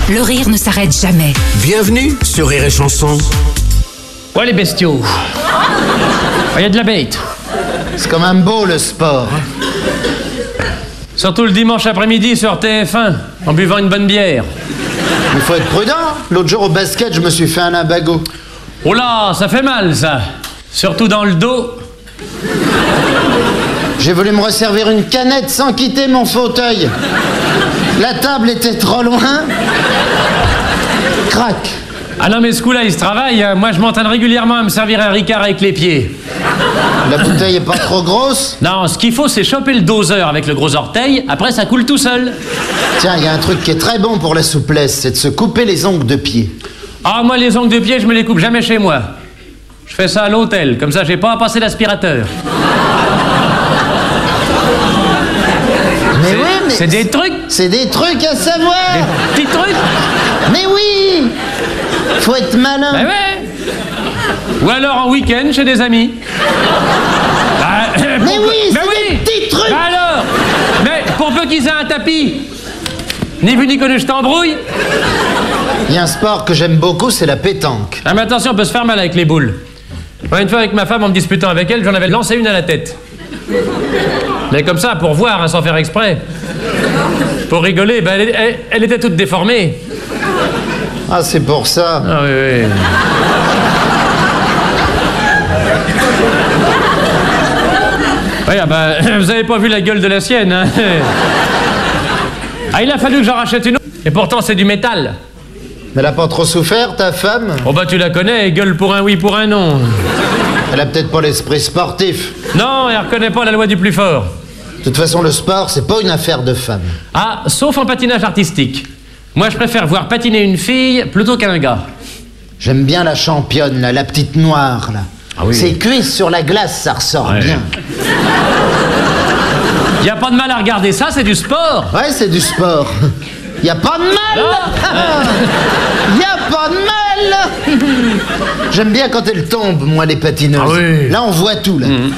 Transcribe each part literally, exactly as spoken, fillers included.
le rire ne s'arrête jamais. Bienvenue sur Rire et Chanson. Ouais, les bestiaux. Il y a de la bête. C'est quand même beau, le sport. Surtout le dimanche après-midi sur T F un, en buvant une bonne bière. Il faut être prudent. L'autre jour, au basket, je me suis fait un limbago. Oh là, ça fait mal, ça. Surtout dans le dos. J'ai voulu me resservir une canette sans quitter mon fauteuil. La table était trop loin. Crac. Ah non, mais ce coup-là, il se travaille. Moi, je m'entraîne régulièrement à me servir un Ricard avec les pieds. La bouteille est pas trop grosse? Non, ce qu'il faut, c'est choper le doseur avec le gros orteil. Après, ça coule tout seul. Tiens, il y a un truc qui est très bon pour la souplesse, c'est de se couper les ongles de pied. Ah, moi, les ongles de pied, je me les coupe jamais chez moi. Je fais ça à l'hôtel, comme ça, j'ai pas à passer l'aspirateur. Mais oui, mais... C'est des trucs. C'est des trucs à savoir. Des petits trucs. Mais oui. Faut être malin. Ben ouais. Ou alors en week-end chez des amis. Bah, mais pour... oui, c'est ben oui. des petits trucs. Ben alors. Mais pour peu qu'ils aient un tapis. Ni vu ni connu, je t'embrouille. Il y a un sport que j'aime beaucoup, c'est la pétanque. Ah mais attention, on peut se faire mal avec les boules. Moi, une fois avec ma femme, en me disputant avec elle, j'en avais lancé une à la tête. Mais comme ça, pour voir, hein, sans faire exprès. Pour rigoler, ben, elle, elle, elle était toute déformée. Ah, c'est pour ça. Ah oui, oui. Oui, ah ben, vous avez pas vu la gueule de la sienne, hein. Ah, il a fallu que j'en rachète une autre. Et pourtant, c'est du métal. Elle a pas trop souffert, ta femme? Oh bah, tu la connais, elle gueule pour un oui, pour un non. Elle a peut-être pas l'esprit sportif. Non, elle reconnaît pas la loi du plus fort. De toute façon, le sport, c'est pas une affaire de femme. Ah, sauf en patinage artistique. Moi, je préfère voir patiner une fille plutôt qu'un gars. J'aime bien la championne, là, la petite noire, là. Ah oui. Ses cuisses sur la glace, ça ressort Ouais. bien. Y a pas de mal à regarder ça, c'est du sport. Ouais, c'est du sport. Y a pas de mal. Y a pas de mal. J'aime bien quand elles tombent, moi, les patineuses. Ah oui. Là, on voit tout, là. Mmh.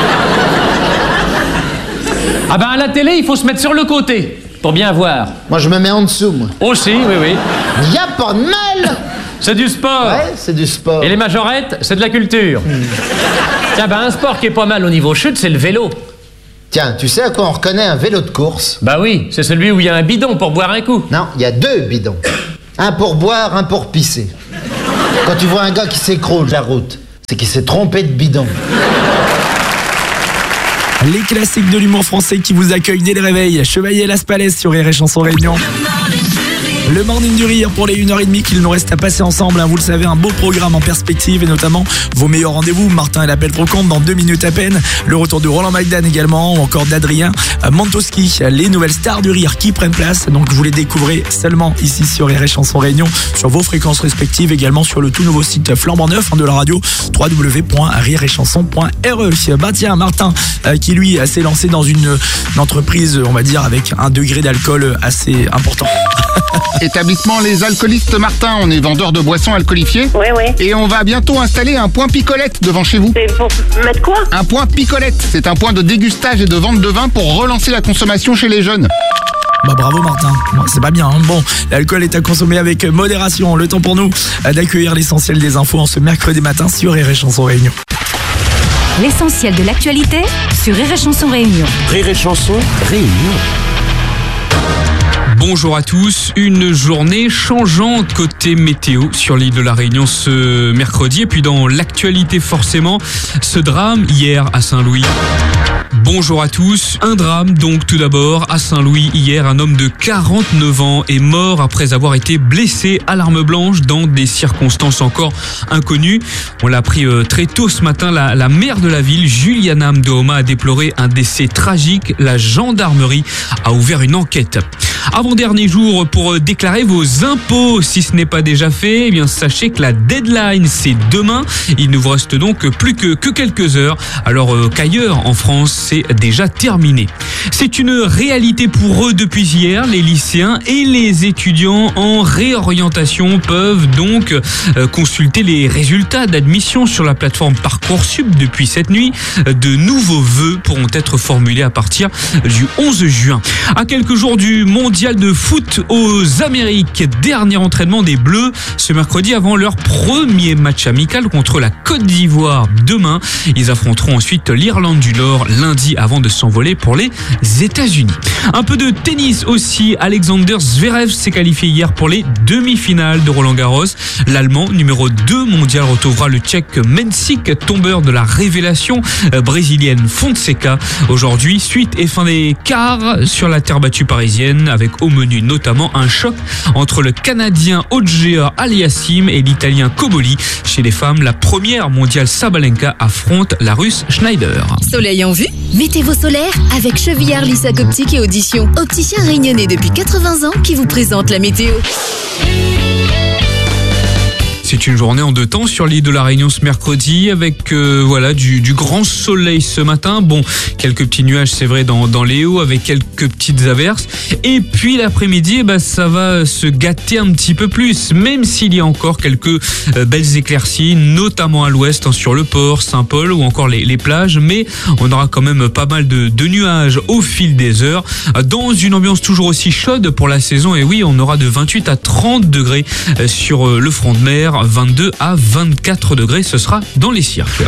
Ah ben, à la télé, il faut se mettre sur le côté, pour bien voir. Moi, je me mets en dessous, moi. Aussi, oui, oui. Y a pas de mal. C'est du sport. Ouais, c'est du sport. Et les majorettes, c'est de la culture. Mmh. Tiens, ben, un sport qui est pas mal au niveau chute, c'est le vélo. Tiens, tu sais à quoi on reconnaît un vélo de course? Bah oui, c'est celui où il y a un bidon pour boire un coup. Non, il y a deux bidons. Un pour boire, un pour pisser. Quand tu vois un gars qui s'écroule la route, c'est qu'il s'est trompé de bidon. Les classiques de l'humour français qui vous accueillent dès le réveil. Chevalier Las Palais sur Rire et Chanson Réunion. Le morning du rire pour les une heure trente qu'il nous reste à passer ensemble. Vous le savez, un beau programme en perspective et notamment vos meilleurs rendez-vous. Martin et l'appel trop compte dans deux minutes à peine. Le retour de Roland Magdan également ou encore d'Adrien Mantoski. Les nouvelles stars du rire qui prennent place. Donc vous les découvrez seulement ici sur Rire et Chanson Réunion, sur vos fréquences respectives, également sur le tout nouveau site flambant neuf de la radio w w w point rire et chanson point r e. Bah tiens, Martin euh, qui lui s'est lancé dans une, une entreprise, on va dire, avec un degré d'alcool assez important. Établissement Les Alcoolistes Martin, on est vendeur de boissons alcoolifiées. Oui, oui. Et on va bientôt installer un point picolette devant chez vous. C'est pour mettre quoi? Un point picolette, c'est un point de dégustage et de vente de vin pour relancer la consommation chez les jeunes. Bah bravo Martin, bon, c'est pas bien, hein. Bon, l'alcool est à consommer avec modération. Le temps pour nous d'accueillir l'essentiel des infos en ce mercredi matin sur Rire et Chanson Réunion. L'essentiel de l'actualité sur Rire et Chanson Réunion. Rire et Chanson Réunion. Bonjour à tous, une journée changeante côté météo sur l'île de la Réunion ce mercredi. Et puis dans l'actualité forcément, ce drame hier à Saint-Louis. Bonjour à tous, un drame donc tout d'abord à Saint-Louis hier, un homme de quarante-neuf ans est mort après avoir été blessé à l'arme blanche dans des circonstances encore inconnues. On l'a appris euh, très tôt ce matin, la, la maire de la ville, Juliana Mdooma, a déploré un décès tragique. La gendarmerie a ouvert une enquête. Avant-dernier jour pour déclarer vos impôts, si ce n'est pas déjà fait, eh bien sachez que la deadline c'est demain. Il ne vous reste donc plus que, que quelques heures, alors euh, qu'ailleurs en France, c'est déjà terminé. C'est une réalité pour eux depuis hier. Les lycéens et les étudiants en réorientation peuvent donc euh, consulter les résultats d'admission sur la plateforme Parcoursup depuis cette nuit. De nouveaux vœux pourront être formulés à partir du onze juin. À quelques jours du mondial de foot aux Amériques, dernier entraînement des Bleus ce mercredi avant leur premier match amical contre la Côte d'Ivoire demain. Ils affronteront ensuite l'Irlande du Nord lundi avant de s'envoler pour les États-Unis. Un peu de tennis aussi. Alexander Zverev s'est qualifié hier pour les demi-finales de Roland-Garros. L'Allemand numéro deux mondial retrouvera le Tchèque Mensik, tombeur de la révélation brésilienne Fonseca. Aujourd'hui, suite et fin des quarts sur la terre battue parisienne, avec au menu notamment un choc entre le Canadien Auger Aliassime et l'Italien Cobolli. Chez les femmes, la première mondiale Sabalenka affronte la Russe Schneider. Soleil en vue? Mettez vos solaires avec Chevillard Lissac Optique et Audition. Opticien réunionnais depuis quatre-vingts ans qui vous présente la météo. C'est une journée en deux temps sur l'île de la Réunion ce mercredi avec euh, voilà du, du grand soleil ce matin. Bon, quelques petits nuages c'est vrai dans, dans les hauts avec quelques petites averses. Et puis l'après-midi, eh ben, ça va se gâter un petit peu plus, même s'il y a encore quelques euh, belles éclaircies, notamment à l'ouest hein, sur le port, Saint-Paul ou encore les, les plages. Mais on aura quand même pas mal de, de nuages au fil des heures dans une ambiance toujours aussi chaude pour la saison. Et oui, on aura de vingt-huit à trente degrés euh, sur euh, le front de mer. vingt-deux à vingt-quatre degrés, ce sera dans les cirques.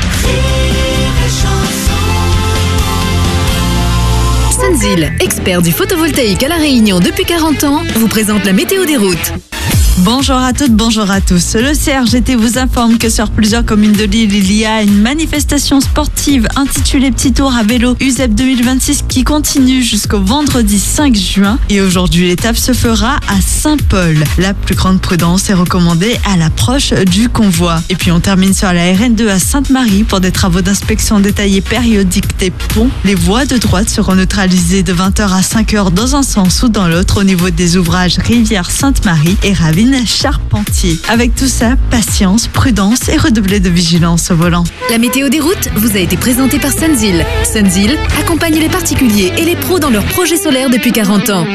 Sunzil, expert du photovoltaïque à La Réunion depuis quarante ans, vous présente la météo des routes. Bonjour à toutes, bonjour à tous. Le C R G T vous informe que sur plusieurs communes de l'île, il y a une manifestation sportive intitulée Petit Tour à vélo U S E P deux mille vingt-six qui continue jusqu'au vendredi cinq juin. Et aujourd'hui, l'étape se fera à Saint-Paul. La plus grande prudence est recommandée à l'approche du convoi. Et puis on termine sur la R N deux à Sainte-Marie pour des travaux d'inspection détaillés périodiques des ponts. Les voies de droite seront neutralisées de vingt heures à cinq heures dans un sens ou dans l'autre au niveau des ouvrages Rivière Sainte-Marie et Ravine Charpentier. Avec tout ça, patience, prudence et redoubler de vigilance au volant. La météo des routes vous a été présentée par Sunzil. Sunzil accompagne les particuliers et les pros dans leurs projets solaires depuis quarante ans.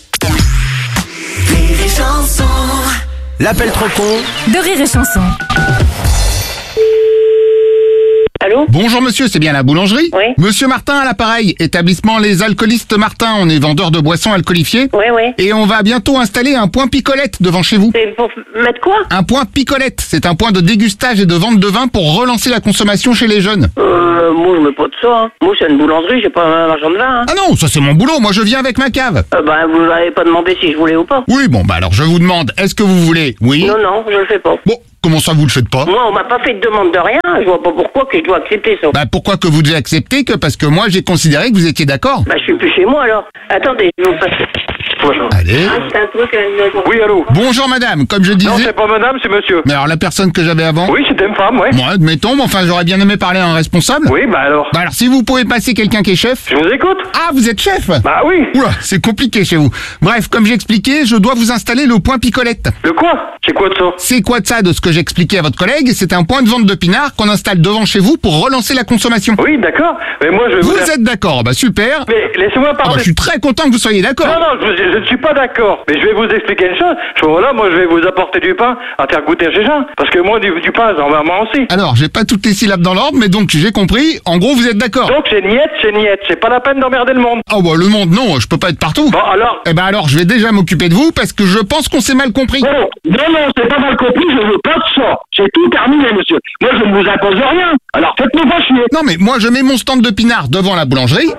L'appel trop con De Rire et Chanson. Allô ? Bonjour monsieur, c'est bien la boulangerie ? Oui. Monsieur Martin à l'appareil, établissement Les Alcoolistes Martin, on est vendeur de boissons alcoolifiées. Oui, oui. Et on va bientôt installer un point picolette devant chez vous. C'est pour mettre quoi ? Un point picolette, c'est un point de dégustage et de vente de vin pour relancer la consommation chez les jeunes. Euh, moi je mets pas de ça. Hein. Moi c'est une boulangerie, j'ai pas un marchand de vin. Hein. Ah non, ça c'est mon boulot, moi je viens avec ma cave. Euh, bah vous n'avez pas demandé si je voulais ou pas. Oui, bon bah alors je vous demande, est-ce que vous voulez ? Oui ? Non, non, je le fais pas. Bon, comment ça vous le faites pas ? Moi on m'a pas fait de demande de rien, je vois pas pourquoi que je dois accepter ça. Bah pourquoi que vous devez accepter que parce que moi j'ai considéré que vous étiez d'accord. Bah je suis plus chez moi alors. Attendez, je vais vous passer. Allez. Ah, c'est un truc, euh, Oui, allô. Bonjour madame, comme je disais... Non, c'est pas madame, c'est monsieur. Mais alors la personne que j'avais avant ? Oui, c'était une femme, ouais. Bon, admettons, mais enfin j'aurais bien aimé parler à un responsable. Oui, bah alors. Bah alors si vous pouvez passer quelqu'un qui est chef... Je vous écoute. Ah, vous êtes chef ? Bah oui. Oula, c'est compliqué chez vous. Bref, comme j'expliquais, je dois vous installer le point picolette. Le quoi ? C'est quoi de ça ? C'est quoi de ça de ce que j'expliquais à votre collègue ? C'est un point de vente de pinard qu'on installe devant chez vous pour relancer la consommation. Oui, d'accord. Mais moi je vais Vous vous... êtes d'accord ? Bah super. Mais laissez-moi Ah bah, parler. je suis très content que vous soyez d'accord. Non, non, je, je ne suis pas d'accord. Mais je vais vous expliquer une chose. Je voilà, moi je vais vous apporter du pain à faire goûter chez gens. Parce que moi, du, du pain, j'en vais moi aussi. Alors, j'ai pas toutes les syllabes dans l'ordre, mais donc j'ai compris. En gros, vous êtes d'accord. Donc c'est niette, c'est niette. C'est pas la peine d'emmerder le monde. Oh bah le monde, non, je peux pas être partout. Bon, alors. Eh ben alors, je vais déjà m'occuper de vous parce que je pense qu'on s'est mal compris. Non, non, non, c'est pas mal compris, je veux pas de ça. C'est tout terminé, monsieur. Moi, je ne vous impose rien. Alors faites-nous pas chier. Non mais moi je mets mon stand de pinard devant la boulangerie.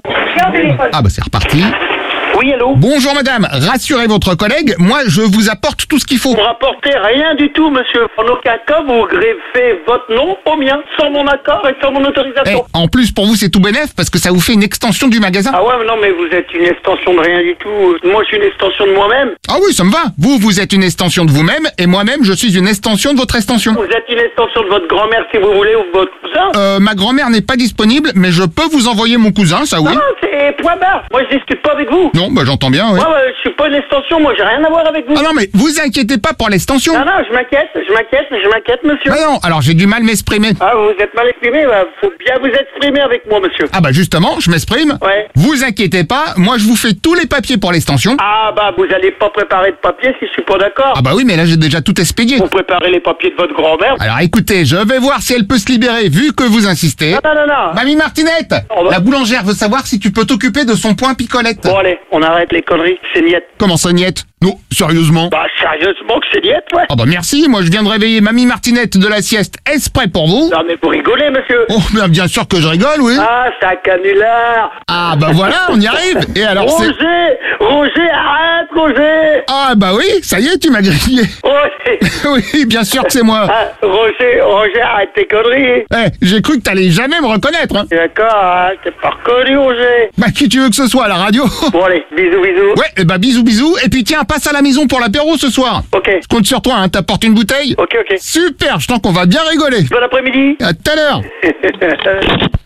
Ah bah c'est reparti. Oui, allô ? Bonjour madame, rassurez votre collègue, moi je vous apporte tout ce qu'il faut. Vous rapportez rien du tout, monsieur. En aucun cas, vous greffez votre nom au mien, sans mon accord et sans mon Eh, autorisation. en plus pour vous c'est tout bénef parce que ça vous fait une extension du magasin. Ah ouais, mais non, mais vous êtes une extension de rien du tout. Moi, je suis une extension de moi-même. Ah oui, ça me va. Vous, vous êtes une extension de vous-même et moi-même je suis une extension de votre extension. Vous êtes une extension de votre grand-mère, si vous voulez, ou de votre cousin. Euh, ma grand-mère n'est pas disponible, mais je peux vous envoyer mon cousin, ça oui. Non, c'est point barre. Moi, je discute pas avec vous. Non, bah j'entends bien, oui. Moi, ouais, je suis pas une extension, moi, j'ai rien à voir avec vous. Ah non, mais vous inquiétez pas pour l'extension. Non, non, je m'inquiète, je m'inquiète, je m'inquiète, monsieur. Ah non, alors j'ai du mal m'exprimer. Ah, vous vous êtes mal exprimé, bah, faut bien vous exprimer avec moi, monsieur. Ah bah justement, je m'exprime. Ouais. Vous inquiétez pas, moi je vous fais tous les papiers pour l'extension. Ah, bah, vous allez pas préparer de papier si je suis pas d'accord. Ah bah oui, mais là j'ai déjà tout expédié. Vous préparez les papiers de votre grand-mère. Alors écoutez, je vais voir si elle peut se libérer, vu que vous insistez. Non, non, non, non. Mamie Martinette, Oh, bah. la boulangère veut savoir si tu peux t'occuper de son point picolette. Bon, allez, on arrête les conneries, c'est niette. Comment ça, niette? Non, sérieusement. Bah, sérieusement que c'est niette, ouais. Ah bah merci, moi je viens de réveiller Mamie Martinette de la sieste exprès pour vous. Non, mais vous rigolez, monsieur. Oh, bien, bien sûr que je rigole, oui. Ah, c'est un canular. Ah bah voilà, on y arrive. Et alors c'est... Roger, Roger, arrête, Roger. Ah bah oui, ça y est, tu m'as grillé. Roger. Oui, bien sûr que c'est moi. Ah, Roger, Roger, arrête tes conneries. Eh, j'ai cru que t'allais jamais me reconnaître. Hein. D'accord, hein, t'es pas reconnu, Roger. Bah qui tu veux que ce soit à la radio? Bon, allez, bisous, bisous. Ouais, et bah bisous bisous. Et puis tiens, passe à la maison pour l'apéro ce soir. Ok. Je compte sur toi, hein, t'apportes une bouteille. Ok, ok. Super, je sens qu'on va bien rigoler. Bon après-midi. À tout à l'heure.